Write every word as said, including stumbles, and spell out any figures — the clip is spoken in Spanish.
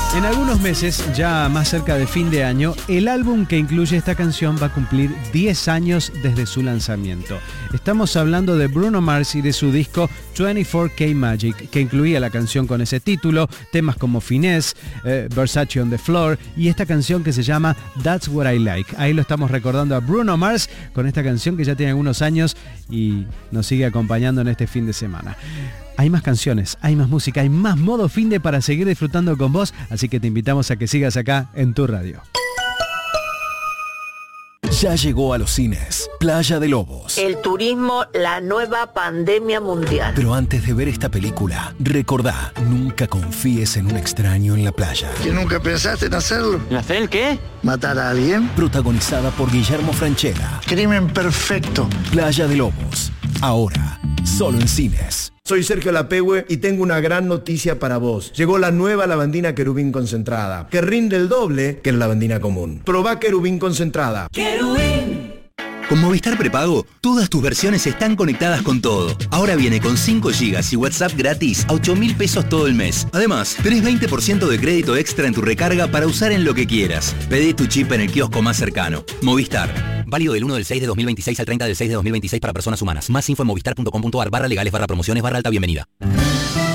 En algunos meses, ya más cerca de fin de año, el álbum que incluye esta canción va a cumplir diez años desde su lanzamiento. Estamos hablando de Bruno Mars y de su disco veinticuatro K Magic, que incluía la canción con ese título, temas como Finesse, eh, Versace on the Floor y esta canción que se llama That's What I Like. Ahí lo estamos recordando a Bruno Mars con esta canción que ya tiene algunos años y nos sigue acompañando en este fin de semana. Hay más canciones, hay más música, hay más modo finde para seguir disfrutando con vos, así que te invitamos a que sigas acá en tu radio. Ya llegó a los cines Playa de Lobos. El turismo, la nueva pandemia mundial. Pero antes de ver esta película, recordá, nunca confíes en un extraño en la playa. ¿Que nunca pensaste en hacerlo? ¿En hacer el qué? ¿Matar a alguien? Protagonizada por Guillermo Francella. Crimen perfecto. Playa de Lobos. Ahora, solo en cines. Soy Sergio Lapehue y tengo una gran noticia para vos. Llegó la nueva lavandina Querubín concentrada, que rinde el doble que la lavandina común. Probá Querubín concentrada. Querubín. Con Movistar Prepago, todas tus versiones están conectadas con todo. Ahora viene con cinco gigas y WhatsApp gratis a ocho mil pesos todo el mes. Además, tenés veinte por ciento de crédito extra en tu recarga para usar en lo que quieras. Pedí tu chip en el kiosco más cercano. Movistar. Válido del uno del seis de dos mil veintiséis al treinta del seis de dos mil veintiséis para personas humanas. Más info en movistar punto com punto ar barra legales barra promociones barra alta bienvenida.